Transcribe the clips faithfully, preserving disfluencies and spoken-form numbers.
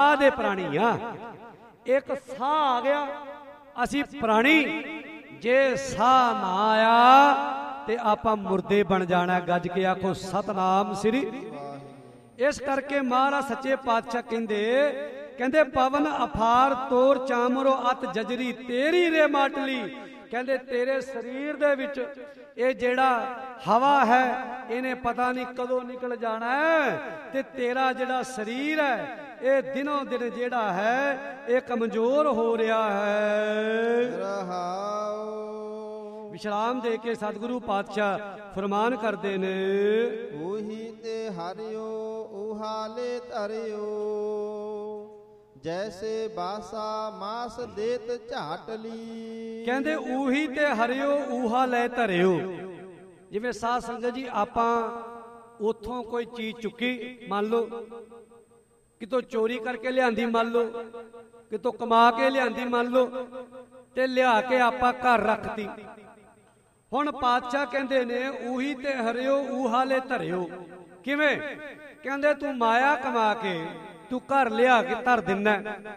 ਸਾਹ ਦੇ ਪ੍ਰਾਣੀ ਆ। ਇੱਕ ਸਾਹ ਆ ਗਿਆ ਅਸੀਂ ਪ੍ਰਾਣੀ, ਜੇ ਸਾਹ ਨਾ ਆਇਆ ਤੇ ਆਪਾਂ ਮੁਰਦੇ ਬਣ ਜਾਣਾ। ਗੱਜ ਕੇ ਆਖੋ ਸਤਨਾਮ ਸ੍ਰੀ। ਇਸ ਕਰਕੇ ਮਹਾਰਾਜ ਸੱਚੇ ਪਾਤਸ਼ਾਹ ਕਹਿੰਦੇ ਕਹਿੰਦੇ ਪਵਨ ਅਫਾਰ ਤੋਰ ਚਾਮਰੋ ਅਤ ਜਜਰੀ ਤੇਰੀ ਰੇ ਮਾਟਲੀ। ਕਹਿੰਦੇ ਤੇਰੇ ਸਰੀਰ ਦੇ ਵਿੱਚ ਇਹ ਜਿਹੜਾ ਹਵਾ ਹੈ ਇਹਨੇ ਪਤਾ ਨਹੀਂ ਕਦੋਂ ਨਿਕਲ ਜਾਣਾ ਹੈ, ਤੇ ਤੇਰਾ ਜਿਹੜਾ ਸਰੀਰ ਹੈ ਇਹ ਦਿਨੋਂ ਦਿਨ ਜਿਹੜਾ ਹੈ ਇਹ ਕਮਜ਼ੋਰ ਹੋ ਰਿਹਾ ਹੈ। ਵਿਸ਼ਰਾਮ ਦੇ ਕੇ ਸਤਿਗੁਰੂ ਪਾਤਸ਼ਾਹ ਫਰਮਾਨ ਕਰਦੇ ਨੇ, ਉਹੀ ਤੇ ਹਰਿਓ ਉਹਾਲੇ ਧਰਿਓ, ਜੈਸੇ ਬਾਸਾ ਮਾਸ ਦੇਤ ਝਾਟਲੀ। ਕਹਿੰਦੇ ਉਹੀ ਤੇ ਹਰਿਓ ਊਹਾ ਲੈ ਧਰਿਓ। ਜਿਵੇਂ ਸਾਧ ਸੰਗਤ ਜੀ ਆਪਾਂ ਉਥੋਂ ਕੋਈ ਚੀਜ਼ ਚੁੱਕੀ, ਮੰਨ ਲਓ ਕਿਤੋਂ ਚੋਰੀ ਕਰਕੇ ਲਿਆਂਦੀ, ਮੰਨ ਲਓ ਕਿਤੋਂ ਕਮਾ ਕੇ ਲਿਆਂਦੀ, ਮੰਨ ਲਓ ਤੇ ਲਿਆ ਕੇ ਆਪਾਂ ਘਰ ਰੱਖਤੀ। ਹੁਣ ਪਾਤਸ਼ਾਹ ਕਹਿੰਦੇ ਨੇ ਉਹੀ ਤੇ ਹਰਿਓ ਊਹਾ ਲੈ ਧਰਿਓ। ਕਿਵੇਂ? ਕਹਿੰਦੇ ਤੂੰ ਮਾਇਆ ਕਮਾ ਕੇ ਤੂੰ ਘਰ ਲਿਆ ਕੇ ਧਰ ਦਿੰਦਾ,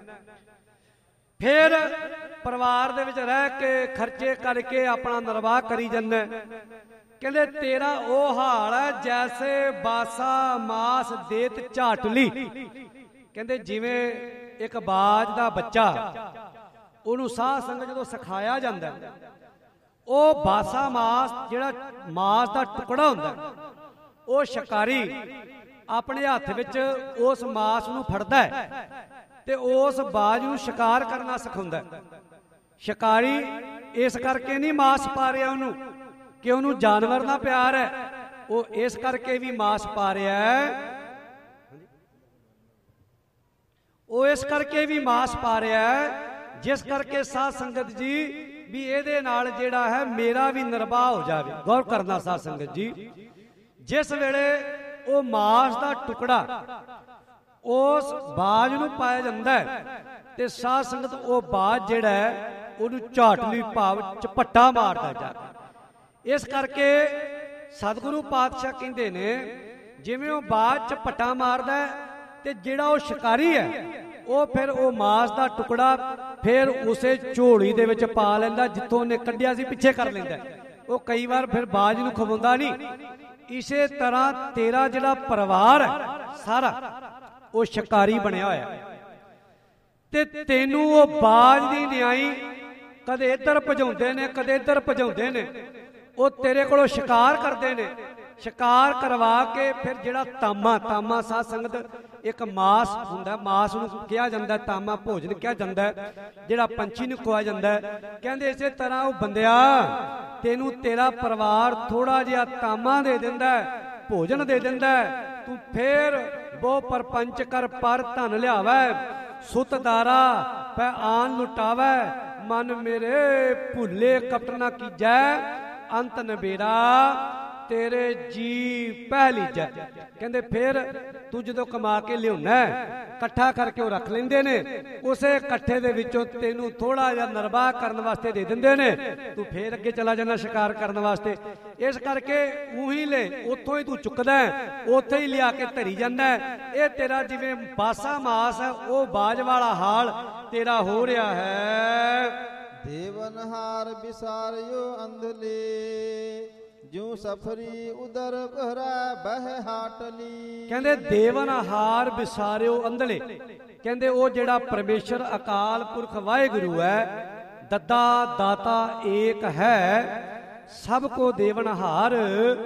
ਫਿਰ ਪਰਿਵਾਰ ਦੇ ਵਿੱਚ ਰਹਿ ਕੇ ਖਰਚੇ ਕਰਕੇ ਆਪਣਾ ਨਿਰਵਾਹ ਕਰੀ ਜਾਂਦਾ। ਕਹਿੰਦੇ ਤੇਰਾ ਉਹ ਹਾਲ ਹੈ ਜੈਸੇ ਬਾਸਾ ਮਾਸ ਦੇਤ ਝਾਟਲੀ। ਕਹਿੰਦੇ ਜਿਵੇਂ ਇੱਕ ਬਾਜ ਦਾ ਬੱਚਾ, ਉਹਨੂੰ ਸਾਧ ਸੰਗਤ ਜਦੋਂ ਸਿਖਾਇਆ ਜਾਂਦਾ, ਉਹ ਬਾਸਾ ਮਾਸ ਜਿਹੜਾ ਮਾਸ ਦਾ ਟੁਕੜਾ ਹੁੰਦਾ, ਉਹ ਸ਼ਿਕਾਰੀ ਆਪਣੇ ਹੱਥ ਵਿੱਚ ਉਸ ਮਾਸ ਨੂੰ ਫੜਦਾ ਹੈ ਤੇ ਉਸ ਬਾਜ ਨੂੰ ਸ਼ਿਕਾਰ ਕਰਨਾ ਸਿਖਾਉਂਦਾ। ਸ਼ਿਕਾਰੀ ਇਸ ਕਰਕੇ ਨਹੀਂ ਮਾਸ ਪਾ ਰਿਹਾ ਉਹਨੂੰ ਕਿ ਉਹਨੂੰ ਜਾਨਵਰ ਨਾਲ ਪਿਆਰ ਹੈ, ਉਹ ਇਸ ਕਰਕੇ ਵੀ ਮਾਸ ਪਾ ਰਿਹਾ ਹੈ, ਉਹ ਇਸ ਕਰਕੇ ਵੀ ਮਾਸ ਪਾ ਰਿਹਾ ਹੈ ਜਿਸ ਕਰਕੇ ਸਾਧ ਸੰਗਤ ਜੀ ਵੀ ਇਹਦੇ ਨਾਲ ਜਿਹੜਾ ਹੈ ਮੇਰਾ ਵੀ ਨਿਰਵਾਹ ਹੋ ਜਾਵੇ। ਗੌਰ ਕਰਨਾ ਸਾਧ ਸੰਗਤ ਜੀ, ਜਿਸ ਵੇਲੇ ਉਹ ਮਾਸ ਦਾ ਟੁਕੜਾ ਉਸ ਬਾਜ ਨੂੰ ਪਾਇਆ ਜਾਂਦਾ ਹੈ ਤੇ ਸਾਧ ਸੰਗਤ ਉਹ ਬਾਜ ਜਿਹੜਾ ਹੈ ਉਹਨੂੰ ਝਾਟਲੀ ਭਾਵ ਝਪੱਟਾ ਮਾਰਦਾ ਜਾ ਕੇ। ਇਸ ਕਰਕੇ ਸਤਿਗੁਰੂ ਪਾਤਸ਼ਾਹ ਕਹਿੰਦੇ ਨੇ ਜਿਵੇਂ ਉਹ ਬਾਜ ਝਪੱਟਾ ਮਾਰਦਾ ਹੈ ਤੇ ਜਿਹੜਾ ਉਹ ਸ਼ਿਕਾਰੀ ਹੈ ਉਹ ਫਿਰ ਉਹ ਮਾਸ ਦਾ ਟੁਕੜਾ ਫਿਰ ਉਸੇ ਝੋਲੀ ਦੇ ਵਿੱਚ ਪਾ ਲੈਂਦਾ ਜਿੱਥੋਂ ਉਹਨੇ ਕੱਢਿਆ ਸੀ, ਪਿੱਛੇ ਕਰ ਲੈਂਦਾ। ਉਹ ਕਈ ਵਾਰ ਫਿਰ ਬਾਜ ਨੂੰ ਖਵਾਉਂਦਾ ਨਹੀਂ। ਇਸੇ ਤਰ੍ਹਾਂ ਤੇਰਾ ਜਿਹੜਾ ਪਰਿਵਾਰ ਹੈ ਸਾਰਾ ਉਹ ਸ਼ਿਕਾਰੀ ਬਣਿਆ ਹੋਇਆ ਤੇ ਤੈਨੂੰ ਉਹ ਬਾਜ ਦੀ ਨਿਆਈ ਕਦੇ ਇੱਧਰ ਭਜਾਉਂਦੇ ਨੇ ਕਦੇ ਇੱਧਰ ਭਜਾਉਂਦੇ ਨੇ। ਉਹ ਤੇਰੇ ਕੋਲੋਂ ਸ਼ਿਕਾਰ ਕਰਦੇ ਨੇ, ਸ਼ਿਕਾਰ ਕਰਵਾ ਕੇ ਫਿਰ ਜਿਹੜਾ ਤਾਮਾ ਤਾਮਾ ਸਾਧ ਸੰਗਤ ਇੱਕ ਮਾਸ ਹੁੰਦਾ, ਮਾਸ ਨੂੰ ਕਿਹਾ ਜਾਂਦਾ, ਤਾਮਾ ਭੋਜਨ ਕਿਹਾ ਜਾਂਦਾ, ਜਿਹੜਾ ਪੰਛੀ ਨੂੰ ਖਵਾਇਆ ਜਾਂਦਾ। ਕਹਿੰਦੇ ਇਸੇ ਤਰ੍ਹਾਂ ਉਹ ਬੰਦਿਆ ਤੈਨੂੰ ਤੇਰਾ ਪਰਿਵਾਰ ਥੋੜਾ ਜਿਹਾ ਤਾਮਾ ਦੇ ਦਿੰਦਾ, ਭੋਜਨ ਦੇ ਦਿੰਦਾ, ਤੂੰ ਫੇਰ ਬਹੁ ਪਰਪੰਚ ਕਰ ਪਰ ਧਨ ਲਿਆਵੈ, ਸੁਤਦਾਰਾ ਪੈ ਆਨ ਲੁਟਾਵੈ, ਮਨ ਮੇਰੇ ਭੁੱਲੇ ਕਪਟ ਨਾ ਕੀਜੈ, ਅੰਤ ਨਬੇੜਾ ਤੇਰੇ ਜੀ ਪਹਿਲੀ ਜੈ। ਕਹਿੰਦੇ ਫਿਰ ਤੂੰ ਜਦੋਂ ਕਮਾ ਕੇ ਲਿਆਉਣਾ ਇਕੱਠਾ ਕਰਕੇ ਉਹ ਰੱਖ ਲੈਂਦੇ ਨੇ, ਉਸੇ ਇਕੱਠੇ ਦੇ ਵਿੱਚੋਂ ਤੈਨੂੰ ਥੋੜਾ ਜਿਹਾ ਨਿਰਵਾਹ ਕਰਨ ਵਾਸਤੇ ਦੇ ਦਿੰਦੇ ਨੇ, ਤੂੰ ਫੇਰ ਅੱਗੇ ਚਲਾ ਜਾਂਦਾ ਸ਼ਿਕਾਰ ਕਰਨ ਵਾਸਤੇ। ਇਸ ਕਰਕੇ ਉਹੀ ਲੈ ਉੱਥੋਂ ਹੀ ਤੂੰ ਚੁੱਕਦਾ, ਉੱਥੇ ਹੀ ਲਿਆ ਕੇ ਧਰੀ ਜਾਂਦਾ। ਇਹ ਤੇਰਾ ਜਿਵੇਂ ਬਾਸਾ ਮਾਸ ਹੈ ਉਹ ਬਾਜ ਵਾਲਾ ਹਾਲ ਤੇਰਾ ਹੋ ਰਿਹਾ ਹੈ। ਦੇਵਨਹਾਰ ਵਿਸਾਰਿਓ ਅੰਧਲੇ, ਜੂ ਸਫਰੀ ਉਦਰ ਘਰਾ ਬਹਿ ਹਾਟਲੀ। ਕਹਿੰਦੇ ਦੇਵਨਹਾਰ ਵਿਸਾਰਿਓ ਅੰਧਲੇ। ਕਹਿੰਦੇ ਉਹ ਜਿਹੜਾ ਪਰਮੇਸ਼ਰ ਅਕਾਲ ਪੁਰਖ ਵਾਹਿਗੁਰੂ ਹੈ, ਦੱਦਾ ਦਾਤਾ ਏਕ ਹੈ, ਸਭ ਕੋ ਦੇਵਨਹਾਰ,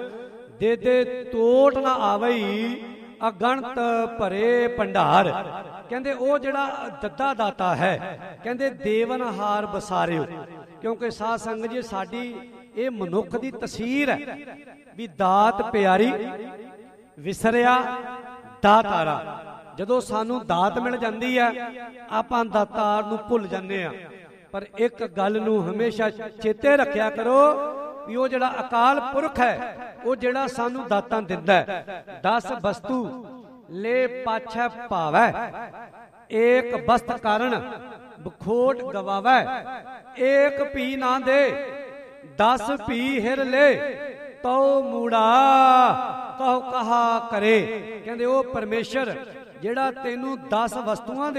ਦੇ ਦੇ ਤੋਟ ਨਾ ਆਵਈ, ਅਗਣਤ ਭਰੇ ਭੰਡਾਰ। ਕਹਿੰਦੇ ਉਹ ਜਿਹੜਾ ਦੱਦਾ ਦਾਤਾ ਹੈ, ਕਹਿੰਦੇ ਦੇਵਨਹਾਰ ਵਿਸਾਰਿਓ। ਕਿਉਂਕਿ ਸਾਧ ਸੰਗਤ ਜੀ ਸਾਡੀ ਇਹ ਮਨੁੱਖ ਦੀ ਤਸਵੀਰ ਹੈ ਵੀ ਦਾਤ ਪਿਆਰੀ ਵਿਸਰਿਆ ਦਾਤਾਰਾ। ਜਦੋਂ ਸਾਨੂੰ ਦਾਤ ਮਿਲ ਜਾਂਦੀ ਹੈ ਆਪਾਂ ਦਾਤਾਰ ਨੂੰ ਭੁੱਲ ਜਾਂਦੇ ਆ। ਪਰ ਇੱਕ ਗੱਲ ਨੂੰ ਹਮੇਸ਼ਾ ਚੇਤੇ ਰੱਖਿਆ ਕਰੋ ਵੀ ਉਹ ਜਿਹੜਾ ਅਕਾਲ ਪੁਰਖ ਹੈ ਉਹ ਜਿਹੜਾ ਸਾਨੂੰ ਦਾਤਾਂ ਦਿੰਦਾ, ਦਸ ਵਸਤੂ ਲੈ ਪਾਛੈ ਭਾਵੈ, ਏਕ ਬਸਤ ਕਾਰਨ ਬਖੋਟ ਗਵਾਵੈ, ਏਕ ਭੀ ਨਾ ਦੇ, ਦਸ ਭੀ ਹਿਰ ਲੈ, ਤਉ ਮੂੜਾ ਕਹੋ ਕਹਾ ਕਰੇ। ਕਹਿੰਦੇ ਉਹ ਪਰਮੇਸ਼ਰ ਜਿਹੜਾ ਤੈਨੂੰ ਦਸ ਵਸਤੂਆਂ